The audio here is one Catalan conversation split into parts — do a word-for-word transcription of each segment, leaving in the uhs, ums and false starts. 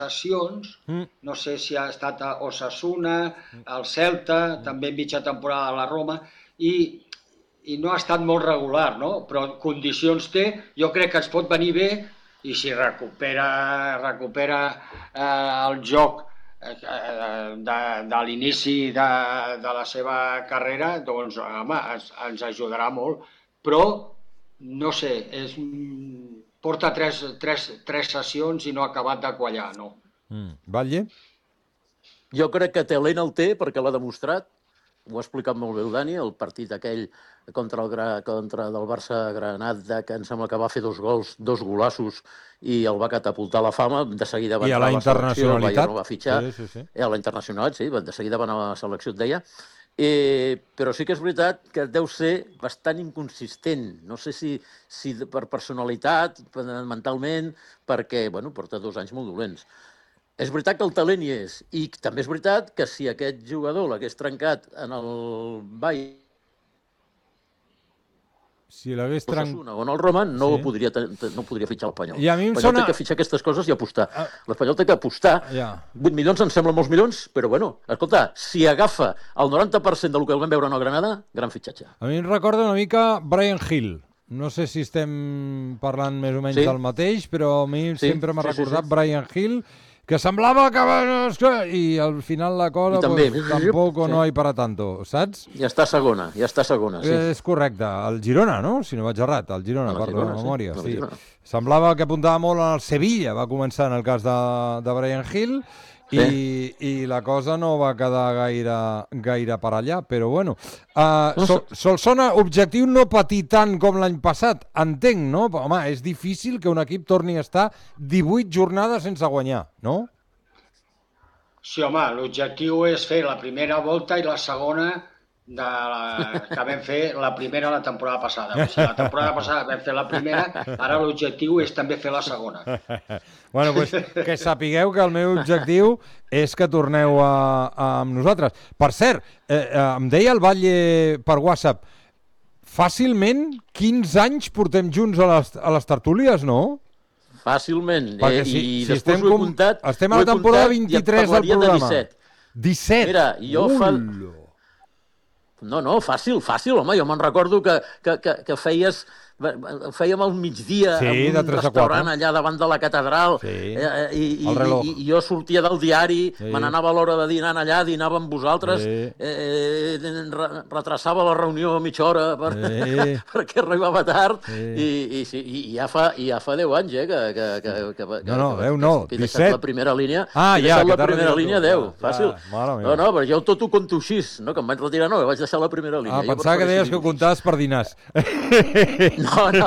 cessions, mm. no sé si ha estat a Osasuna, al Celta, mm. també en mitja temporada a la Roma, i, i no ha estat molt regular, no? Però condicions té, jo crec que ens pot venir bé, i si recupera, recupera eh, el joc de, de l'inici de, de la seva carrera, doncs home, ens, ens ajudarà molt, però no sé, és, porta tres, tres, tres sessions i no ha acabat de quallar, no. Mm. Batlle? Jo crec que talent el té perquè l'ha demostrat, ho ha explicat molt bé el Dani, el partit aquell contra el contra del Barça Granada, que em sembla que va fer dos gols, dos golassos, i el va catapultar a la fama, de seguida va entrar a la selecció, el Bayern no va fitxar, sí, sí, sí. I a la internacionalitat, sí, de seguida va anar a la selecció, et deia, eh, però sí que és veritat que deu ser bastant inconsistent, no sé si, si per personalitat, mentalment, perquè, bueno, porta dos anys molt dolents. És veritat que el talent hi és, i també és veritat que si aquest jugador l'hagués trencat en el Bayern, si l'hagués trencat... o en el Roma, no, sí. podria, no podria fitxar l'Espanyol. L'Espanyol sona... té que fitxar aquestes coses i apostar. Uh... L'Espanyol té que apostar. Yeah. vuit milions em sembla molts milions, però bueno, escolta, si agafa el noranta per cent del que el vam veure en el Granada, gran fitxatge. A mi em recorda una mica Brian Hill. No sé si estem parlant més o menys sí. del mateix, però a mi sí. sempre m'ha sí, recordat sí, sí. Brian Hill, que semblava que... I al final la cosa també, pues, tampoc sí. no hi para tanto, saps? Ja està segona, ja està segona, sí. És correcte. El Girona, no? Si no vaig errat, el Girona, per la memòria. Sí. Sí. Semblava que apuntava molt al Sevilla, va començar en el cas de, de Brian Hill, sí. i, i la cosa no va quedar gaire, gaire per allà, però bueno. Uh, no, Sol, Solsona, objectiu no patir tant com l'any passat, entenc, no? Home, és difícil que un equip torni a estar divuit jornades sense guanyar, no? Sí, home, l'objectiu és fer la primera volta i la segona de la, que vam fer la primera la temporada passada. O sigui, la temporada passada vam fer la primera, ara l'objectiu és també fer la segona. Bueno, doncs que sapigueu que el meu objectiu és que torneu a, a, amb nosaltres. Per cert, eh, em deia el Batlle per WhatsApp, fàcilment quinze anys portem junts a les, a les tertúlies, no? Fàcilment. Perquè si, I si després estem, ho he comptat, estem a la temporada vint-i-tres del programa. De disset. disset? Mira, jo fa... No, no, fàcil, fàcil, home, jo me'n recordo que, que, que, que feies, fèiem al migdia sí, en un restaurant allà davant de la catedral, sí, eh, i, i, i, i jo sortia del diari, sí. me n'anava a l'hora de dinar allà, dinava amb vosaltres, sí. eh, re, retrasava la reunió a mitja hora per, sí. perquè arribava tard, sí. i, i, i, i ja fa i ja fa deu anys, eh, que, que, que, que, no, no, que, deu no, que he disset. deixat la primera línia, ah, he ja, deixat la primera línia deu, ja, fàcil. Ja, no, no, però jo tot ho conto així, no, que em vaig retirar, no, vaig deixar la primera línia. Ah, pensava que deies que ho comptaves per dinars. No, no.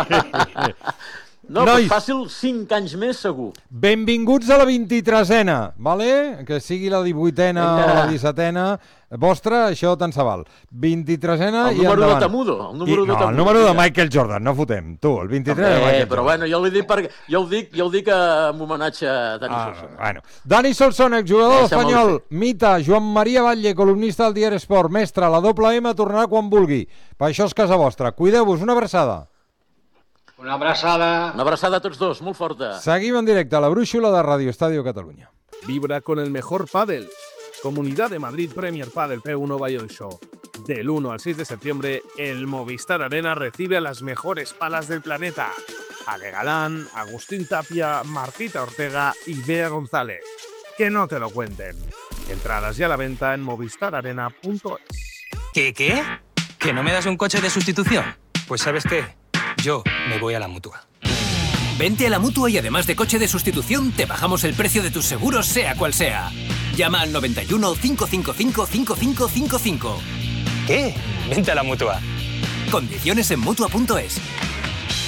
No, però fàcil cinc anys més segur. Benvinguts a la vint-i-tresena, vale? Que sigui la divuitena o la dissetena vostra, això tant se val. vint-i-tresena i endavant. El número de Tamudo. El número, I, de, no, Tamudo, el número de Michael Jordan, no fotem. Tu, el vint-i-tres de Michael Però bueno, jo, li dic perquè, jo, ho dic, jo ho dic en homenatge a Dani ah, Solsona. Bueno. Dani Solsona, exjugador eh, espanyol, mita, Joan Maria Batlle, columnista del diari Esport, mestre, la doble M tornarà quan vulgui. Per això és casa vostra. Cuideu-vos, una abraçada. Una abraçada. Una abraçada a tots dos, molt forta. Seguim en directe a la brúixola de Radio Estadio Cataluña. Vibra con el mejor pádel. Comunidad de Madrid Premier Padel P uno Bayern Show. Del uno al seis de septiembre, el Movistar Arena recibe a las mejores palas del planeta. Ale Galán, Agustín Tapia, Martita Ortega y Bea González. Que no te lo cuenten. Entradas ya a la venta en movistar arena punto es. ¿Qué, qué? ¿Que no me das un coche de sustitución? Pues ¿sabes qué? Yo me voy a la Mutua. Vente a la Mutua y además de coche de sustitución, te bajamos el precio de tus seguros, sea cual sea. Llama al noventa y uno, cinco cinco cinco, cinco cinco cinco cinco. ¿Qué? Vente a la Mutua. Condiciones en mutua punto es.